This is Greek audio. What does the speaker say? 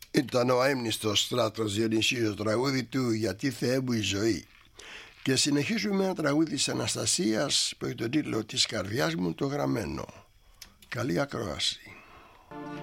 Ήταν ο αείμνηστος Στράτος Διονυσίου, το τραγούδι του «Γιατί Θεέ μου η ζωή». Και συνεχίζουμε με ένα τραγούδι της Αναστασίας που έχει τον τίτλο «Της καρδιάς μου το γραμμένο». Καλή ακρόαση.